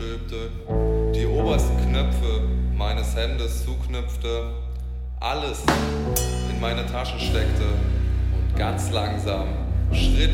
stülpte, die obersten Knöpfe meines Hemdes zuknüpfte, alles in meine Tasche steckte und ganz langsam, Schritt